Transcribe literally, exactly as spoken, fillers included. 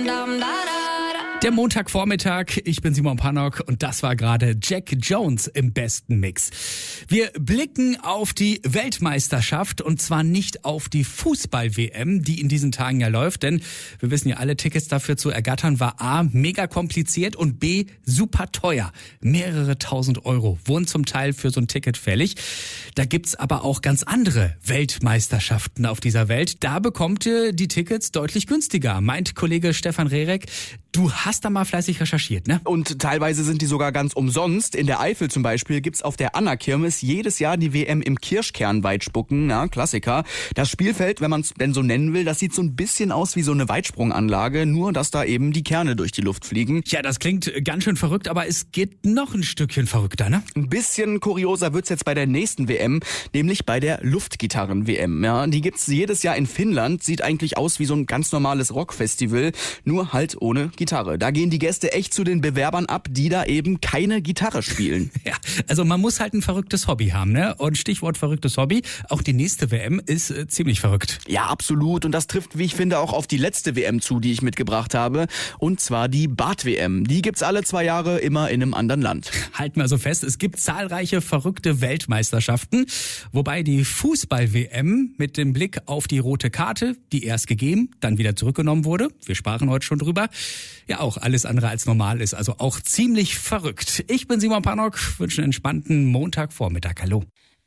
Der Montagvormittag, ich bin Simon Pannock und das war gerade Jack Jones im besten Mix. Wir blicken auf die Weltmeisterschaft und zwar nicht auf die Fußball-W M, die in diesen Tagen ja läuft, denn wir wissen ja, alle Tickets dafür zu ergattern war A, mega kompliziert und B, super teuer. Mehrere tausend Euro wurden zum Teil für so ein Ticket fällig. Da gibt's aber auch ganz andere Weltmeisterschaften auf dieser Welt. Da bekommt ihr die Tickets deutlich günstiger, meint Kollege Stefan Rerek. Du hast da mal fleißig recherchiert, ne? Und teilweise sind die sogar ganz umsonst. In der Eifel zum Beispiel gibt's auf der Anna-Kirmes jedes Jahr die W M im Kirschkernweitspucken, ja, Klassiker. Das Spielfeld, wenn man es denn so nennen will, das sieht so ein bisschen aus wie so eine Weitsprunganlage, nur dass da eben die Kerne durch die Luft fliegen. Ja, das klingt ganz schön verrückt, aber es geht noch ein Stückchen verrückter, ne? Ein bisschen kurioser wird's jetzt bei der nächsten W M, nämlich bei der Luftgitarren-W M. Ja, die gibt's jedes Jahr in Finnland, sieht eigentlich aus wie so ein ganz normales Rockfestival, nur halt ohne Gitarre. Da gehen die Gäste echt zu den Bewerbern ab, die da eben keine Gitarre spielen. Ja, also man muss halt ein verrücktes Hobby haben, ne? Und Stichwort verrücktes Hobby, auch die nächste W M ist äh, ziemlich verrückt. Ja, absolut. Und das trifft, wie ich finde, auch auf die letzte W M zu, die ich mitgebracht habe. Und zwar die Bad-W M. Die gibt's alle zwei Jahre, immer in einem anderen Land. Halten wir also fest, es gibt zahlreiche verrückte Weltmeisterschaften, wobei die Fußball-W M mit dem Blick auf die rote Karte, die erst gegeben, dann wieder zurückgenommen wurde, wir sprachen heute schon drüber, ja auch alles andere als normal ist, also auch ziemlich verrückt. Ich bin Simon Pannock, wünsche einen entspannten Montagvormittag. Hallo.